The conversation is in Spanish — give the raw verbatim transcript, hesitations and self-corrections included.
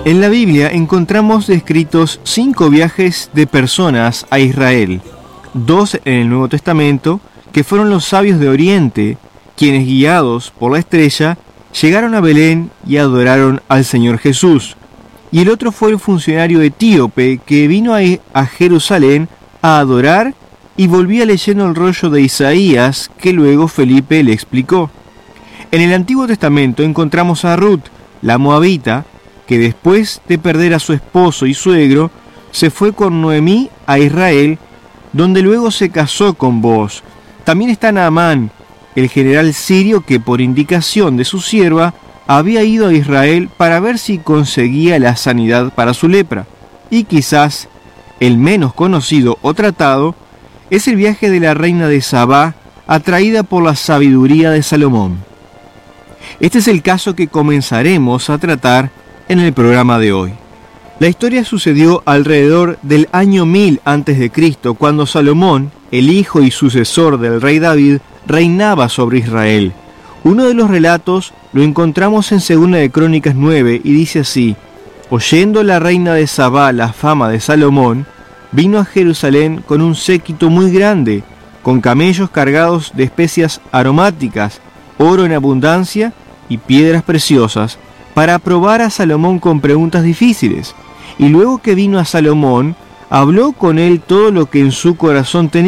En la Biblia encontramos descritos cinco viajes de personas a Israel, dos en el Nuevo Testamento, que fueron los sabios de Oriente, quienes guiados por la estrella, llegaron a Belén y adoraron al Señor Jesús. Y el otro fue el funcionario etíope que vino a, a Jerusalén a adorar y volvía leyendo el rollo de Isaías que luego Felipe le explicó. En el Antiguo Testamento encontramos a Ruth, la moabita, que después de perder a su esposo y suegro, se fue con Noemí a Israel, donde luego se casó con Booz. También está Naamán, el general sirio que por indicación de su sierva había ido a Israel para ver si conseguía la sanidad para su lepra. Y quizás el menos conocido o tratado es el viaje de la reina de Sabá, atraída por la sabiduría de Salomón. Este es el caso que comenzaremos a tratar en el programa de hoy. La historia sucedió alrededor del año mil antes de Cristo, cuando Salomón, el hijo y sucesor del rey David, reinaba sobre Israel. Uno de los relatos lo encontramos en Segunda de Crónicas nueve y dice así: oyendo la reina de Sabá la fama de Salomón, vino a Jerusalén con un séquito muy grande, con camellos cargados de especias aromáticas, oro en abundancia y piedras preciosas, para probar a Salomón con preguntas difíciles. Y luego que vino a Salomón, habló con él todo lo que en su corazón tenía.